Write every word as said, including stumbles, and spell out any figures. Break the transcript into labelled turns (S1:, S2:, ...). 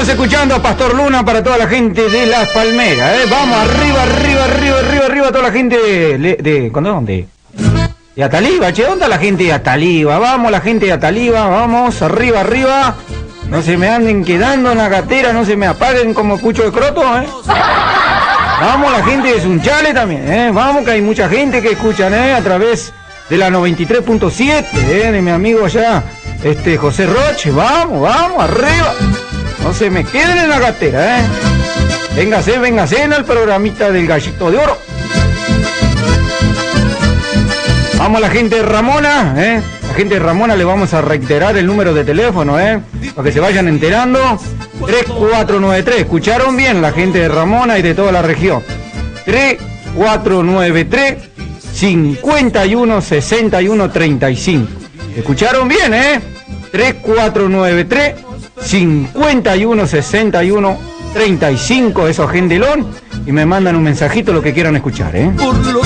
S1: Estamos escuchando a Pastor Luna para toda la gente de Las Palmeras, ¿eh? Vamos, arriba, arriba, arriba, arriba, arriba, toda la gente de... de, de ¿Dónde? De Ataliva, che, ¿dónde está la gente de Ataliva? Vamos, la gente de Ataliva, vamos, arriba, arriba. No se me anden quedando en la gatera, no se me apaguen como cucho de croto, ¿eh? Vamos, la gente de Sunchales también, ¿eh? Vamos, que hay mucha gente que escuchan, ¿eh? A través de la noventa y tres punto siete, ¿eh? De mi amigo allá, este, José Roche. Vamos, vamos, arriba. No se me queden en la gatera, ¿eh? Véngase, véngase en el programita del Gallito de Oro. Vamos, la gente de Ramona, ¿eh? La gente de Ramona le vamos a reiterar el número de teléfono, ¿eh? Para que se vayan enterando. tres cuatro nueve tres, ¿escucharon bien? La gente de Ramona y de toda la región. tres cuatro nueve tres, cinco uno seis uno tres cinco. ¿Escucharon bien, eh? tres cuatro nueve tres, cinco uno seis uno tres cinco, eso, agendelón, y me mandan un mensajito lo que quieran escuchar, ¿eh?